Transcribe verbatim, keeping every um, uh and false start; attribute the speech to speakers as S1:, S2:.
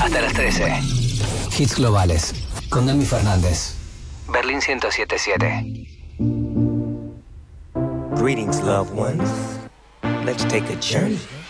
S1: Hasta las trece. Hits globales. Con Dami Fernández. Berlín ciento siete siete.
S2: Greetings, loved ones. Let's take a journey.